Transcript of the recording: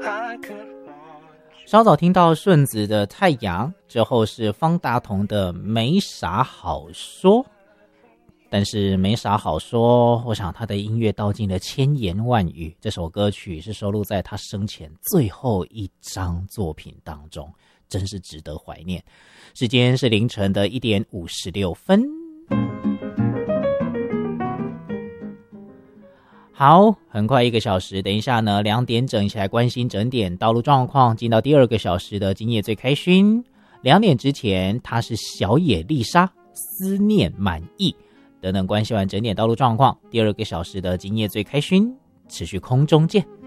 稍早听到顺子的太阳，之后是方大同的没啥好说。但是没啥好说，我想他的音乐道尽了千言万语。这首歌曲是收录在他生前最后一张作品当中，真是值得怀念。时间是凌晨的1点56分。好，很快1个小时，等一下呢2点整一起来关心整点道路状况，进到第2个小时的今夜最开勋。2点之前，他是小野丽莎，思念满意。等等关系完整点道路状况，第2个小时的今夜最开勋，持续空中见。